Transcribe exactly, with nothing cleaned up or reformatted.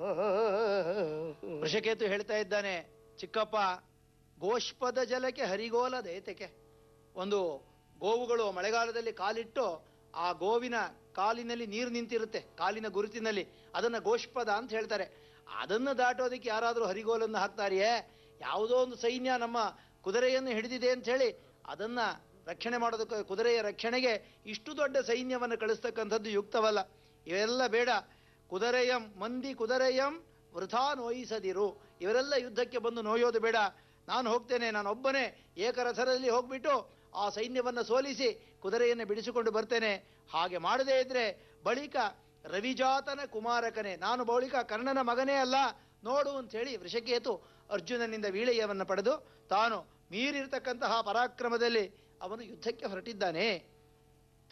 ವೃಷಕೇತು ಹೇಳ್ತಾ ಇದ್ದಾನೆ, ಚಿಕ್ಕಪ್ಪ, ಗೋಷ್ಪದ ಜಲಕ್ಕೆ ಹರಿಗೋಲ ದೇತಕ್ಕೆ. ಒಂದು ಗೋವುಗಳು ಮಳೆಗಾಲದಲ್ಲಿ ಕಾಲಿಟ್ಟು ಆ ಗೋವಿನ ಕಾಲಿನಲ್ಲಿ ನೀರು ನಿಂತಿರುತ್ತೆ, ಕಾಲಿನ ಗುರುತಿನಲ್ಲಿ, ಅದನ್ನ ಗೋಷ್ಪದ ಅಂತ ಹೇಳ್ತಾರೆ. ಅದನ್ನು ದಾಟೋದಕ್ಕೆ ಯಾರಾದರೂ ಹರಿಗೋಲನ್ನು ಹಾಕ್ತಾರಿಯೇ? ಯಾವುದೋ ಒಂದು ಸೈನ್ಯ ನಮ್ಮ ಕುದುರೆಯನ್ನು ಹಿಡಿದಿದೆ ಅಂತ ಹೇಳಿ ಅದನ್ನ ರಕ್ಷಣೆ ಮಾಡೋದಕ್ಕೆ, ಕುದುರೆಯ ರಕ್ಷಣೆಗೆ ಇಷ್ಟು ದೊಡ್ಡ ಸೈನ್ಯವನ್ನು ಕಳಿಸ್ತಕ್ಕಂಥದ್ದು ಯುಕ್ತವಲ್ಲ. ಇವೆಲ್ಲ ಬೇಡ. ಕುದುರೆಯಂ ಮಂದಿ ಕುದುರೆಯಂ ವೃಥಾ ನೋಯಿಸದಿರು. ಇವರೆಲ್ಲ ಯುದ್ಧಕ್ಕೆ ಬಂದು ನೋಯೋದು ಬೇಡ. ನಾನು ಹೋಗ್ತೇನೆ, ನಾನೊಬ್ಬನೇ ಏಕರಥದಲ್ಲಿ ಹೋಗ್ಬಿಟ್ಟು ಆ ಸೈನ್ಯವನ್ನು ಸೋಲಿಸಿ ಕುದುರೆಯನ್ನು ಬಿಡಿಸಿಕೊಂಡು ಬರ್ತೇನೆ. ಹಾಗೆ ಮಾಡದೇ ಇದ್ರೆ ಬಳಿಕ ರವಿಜಾತನ ಕುಮಾರಕನೇ, ನಾನು ಬಳಿಕ ಕರ್ಣನ ಮಗನೇ ಅಲ್ಲ ನೋಡು ಅಂತ ಹೇಳಿ ವೃಷಕೇತು ಅರ್ಜುನನಿಂದ ವೀಳೆಯವನ್ನು ಪಡೆದು ತಾನು ಮೀರಿರ್ತಕ್ಕಂತಹ ಪರಾಕ್ರಮದಲ್ಲಿ ಅವನು ಯುದ್ಧಕ್ಕೆ ಹೊರಟಿದ್ದಾನೆ.